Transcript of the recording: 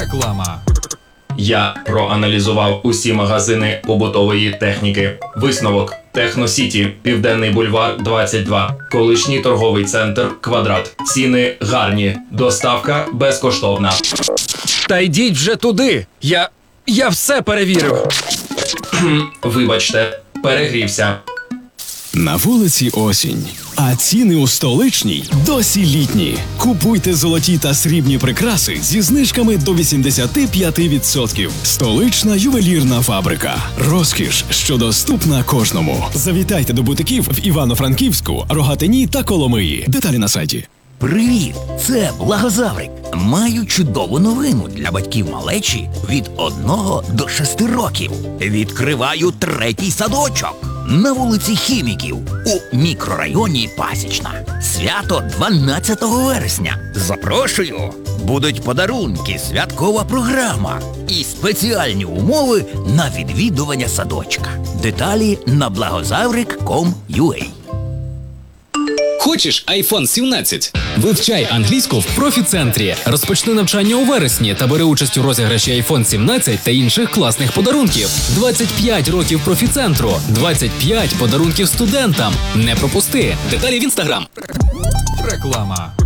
Реклама. Я проаналізував усі магазини побутової техніки. Висновок: Техносіті, Південний бульвар, 22. Колишній торговий центр «Квадрат». Ціни гарні. Доставка безкоштовна. Та йдіть вже туди. Я все перевірив. Вибачте, перегрівся. На вулиці осінь, а ціни у столичній досі літні. Купуйте золоті та срібні прикраси зі знижками до 85%. Столична ювелірна фабрика. Розкіш, що доступна кожному. Завітайте до бутиків в Івано-Франківську, Рогатині та Коломиї. Деталі на сайті. Привіт! Це Благозаврик. Маю чудову новину для батьків малечі від 1 до 6 років. Відкриваю 3-й садочок на вулиці Хіміків у мікрорайоні Пасічна. Свято 12 вересня. Запрошую! Будуть подарунки, святкова програма і спеціальні умови на відвідування садочка. Деталі на благозаврик.com.ua. Хочеш iPhone 17? Вивчай англійську в профі-центрі. Розпочни навчання у вересні та бери участь у розіграші iPhone 17 та інших класних подарунків. 25 років профі-центру. 25 подарунків студентам. Не пропусти. Деталі в Instagram. Реклама.